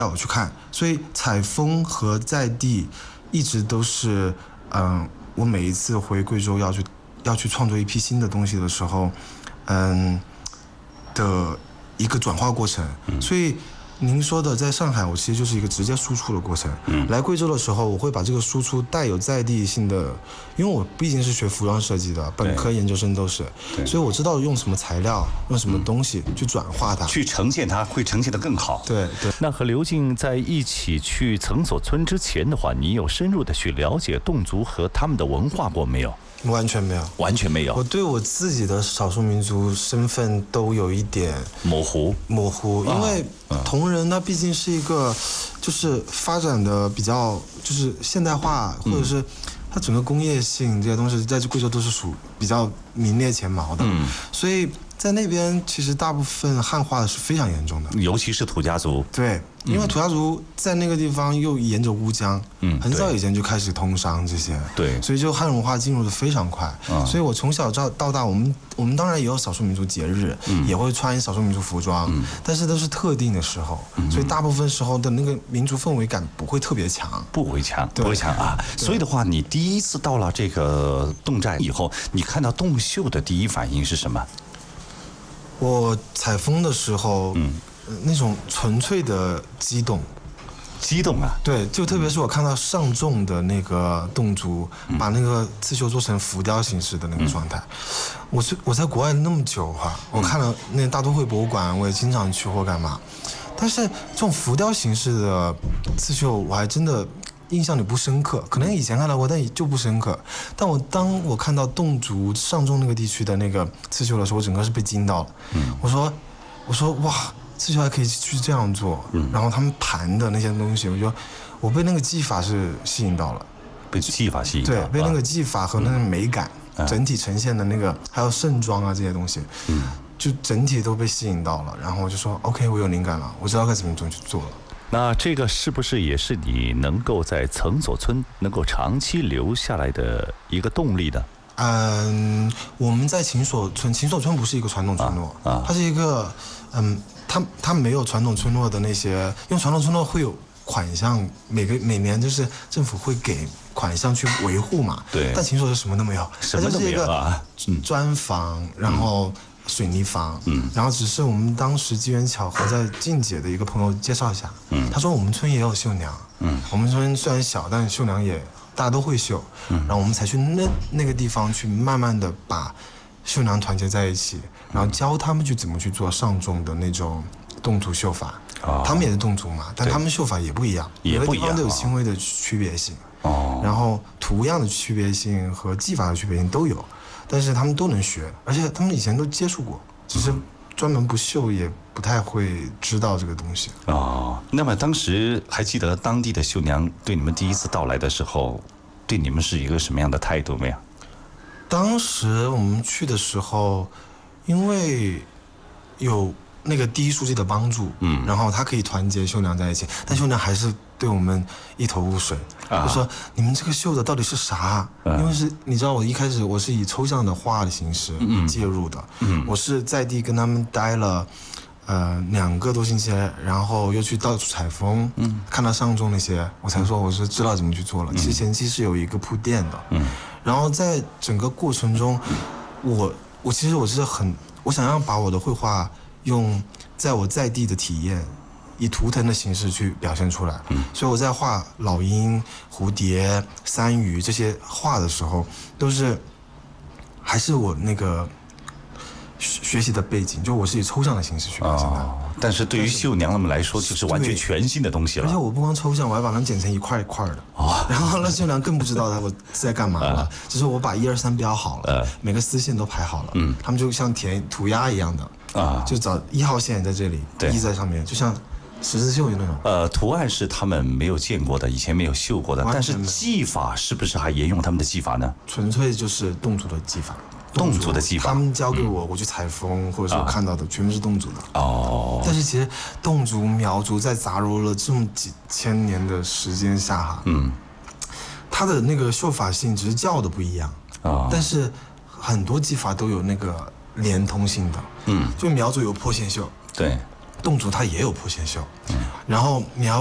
要我去看，所以采风和在地一直都是，我每一次回贵州要去创作一批新的东西的时候，的一个转化过程。所以您说的在上海，我其实就是一个直接输出的过程。来贵州的时候，我会把这个输出带有在地性的，因为我毕竟是学服装设计的，本科研究生都是，所以我知道用什么材料，用什么东西去转化它， 去呈现它，会呈现得更好。 对。 那和刘静在一起去曾所村之前的话，你有深入的去了解侗族和他们的文化过没有？ 完全没有， 完全没有。 我对我自己的少数民族身份都有一点模糊， 因为同仁它毕竟是一个，就是发展的比较就是现代化，或者是它整个工业性这些东西在贵州都是属比较名列前茅的，所以在那边其实大部分汉化是非常严重的， 尤其是土家族。 对，因为土家族在那个地方又沿着乌江，很早以前就开始通商这些， 对， 所以就汉文化进入的非常快。所以我从小到大，我们当然也有少数民族节日，也会穿少数民族服装，但是都是特定的时候，所以大部分时候的那个民族氛围感不会特别强， 不会强啊。所以的话，你第一次到了这个侗寨以后，你看到侗秀的第一反应是什么？ 我采风的时候，那种纯粹的激动啊！对，就特别是我看到上众的那个侗族把那个刺绣做成浮雕形式的那个状态，我在国外那么久哈，我看了那大都会博物馆，我也经常去或干嘛，但是这种浮雕形式的刺绣，我还真的印象里不深刻，可能以前看到过，但就不深刻。但当我看到侗族上中那个地区的那个刺绣的时候，我整个是被惊到了。我说哇，刺绣还可以去这样做。然后他们盘的那些东西，我觉得我被那个技法是吸引到了， 被技法吸引到， 对，被那个技法和那个美感，整体呈现的那个，还有盛装啊这些东西，就整体都被吸引到了。然后我就说 OK， 我有灵感了，我知道该怎么去做了。 那这个是不是也是你能够在曾所村能够长期留下来的一个动力呢？ 我们在秦所村不是一个传统村落，它是一个，它没有传统村落的那些，因为传统村落会有款项，每年就是政府会给款项去维护嘛， 对。 但秦所是什么都没有， 什么都没有啊， 砖房，然后水泥房，然后只是我们当时机缘巧合在静姐的一个朋友介绍一下，他说我们村也有绣娘，我们村虽然小，但绣娘也大家都会绣，然后我们才去那个地方去慢慢的把绣娘团结在一起，然后教他们去怎么去做上众的那种侗族绣法，他们也是侗族嘛，但他们绣法也不一样，每个地方都有轻微的区别性，然后图样的区别性和技法的区别性都有。但是他们都能学，而且他们以前都接触过，只是专门不绣，也不太会知道这个东西。 那么当时还记得当地的绣娘对你们第一次到来的时候，对你们是一个什么样的态度没有？ 当时我们去的时候，因为有那个第一书记的帮助，然后他可以团结绣娘在一起，但绣娘还是对我们一头雾水，就说你们这个绣的到底是啥？因为是你知道，我一开始我是以抽象的画的形式介入的，我是在地跟他们待了2个多星期，然后又去到处采风，看到上众那些，我才说我是知道怎么去做了。其实前期是有一个铺垫的，然后在整个过程中，我其实我想要把我的绘画用在地的体验，以图腾的形式去表现出来。所以我在画老鹰、蝴蝶、山鱼这些画的时候，还是我那个学习的背景，就我是以抽象的形式去表现它。 但是对于绣娘们来说，就是完全全新的东西了。 而且我不光抽象，我还把它们剪成一块一块的。然后那绣娘更不知道我是在干嘛了，只是我把1、2、3标好了，每个丝线都排好了，他们就像填涂鸦一样的，就找1号线在这里，印在上面，就像十字绣那种。 图案是他们没有见过的，以前没有绣过的，但是技法是不是还沿用他们的技法呢？ 纯粹就是侗族的技法。 侗族的技法， 他们教给我去采风，或者是我看到的全部是侗族的。但是其实侗族、苗族在杂糅了这么几千年的时间下哈，它的那个绣法性只是叫的不一样，但是很多技法都有那个连通性的。就苗族有破线绣， 对， 侗族它也有破线绣， 然后你要